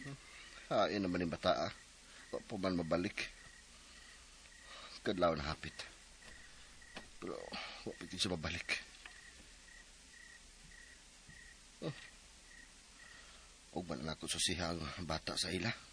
Hain naman yung bata, Wa pa man mabalik. Kadlaw na hapit. Pero, wa pa siya mabalik. Huwag man ako susihang bata sa ila.